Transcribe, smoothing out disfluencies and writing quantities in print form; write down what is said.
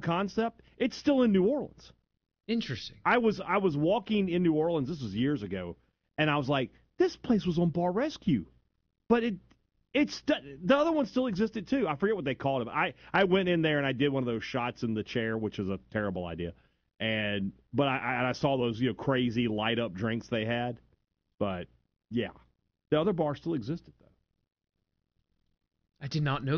concept, it's still in New Orleans. Interesting. I was walking in New Orleans, this was years ago, and I was like, this place was on Bar Rescue. But the other one still existed too. I forget what they called it. I went in there and I did one of those shots in the chair, which is a terrible idea. But I saw those crazy light up drinks they had. But yeah, the other bar still existed though. I did not know